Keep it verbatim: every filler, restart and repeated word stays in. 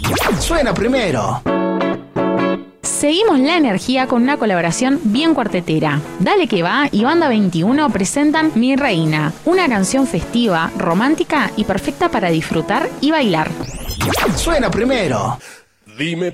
Suena primero. Seguimos la energía con una colaboración bien cuartetera. Dale que va y Banda veintiuno presentan Mi Reina, una canción festiva, romántica y perfecta para disfrutar y bailar. Suena primero. Dime